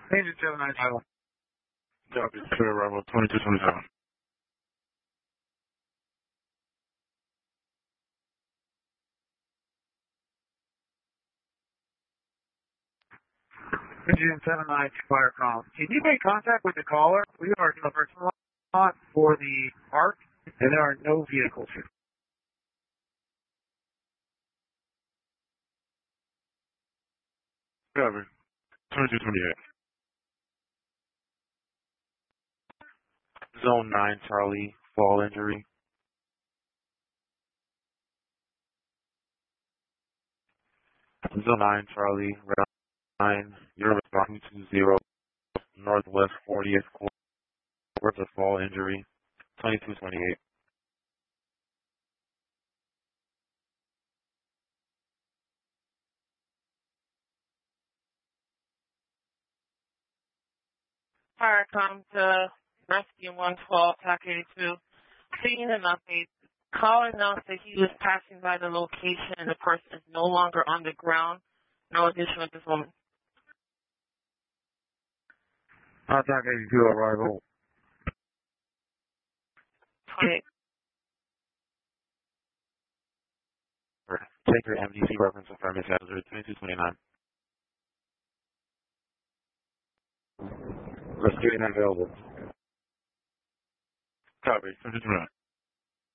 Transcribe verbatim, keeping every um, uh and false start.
Agent seven nine seven. Copy. Clear arrival twenty-two twenty-seven. Agent seven nine two Firecom. Can you make contact with the caller? We are in the parking lot for the park, and there are no vehicles here. Copy. twenty-two twenty-eight. Zone nine, Charlie, fall injury. Zone nine, Charlie, route nine, you're responding to zero, northwest fortieth court of fall injury, twenty-two twenty-eight. Firecom to Rescue one twelve, Pack eighty-two. Seeing an update, caller announced that he was passing by the location and the person is no longer on the ground. No addition at this moment. Contact eighty-two arrival. twenty-eight. Take your M D C reference and firm hazard twenty-two twenty-nine. Rescue not available. Copy. twenty-two twenty-nine.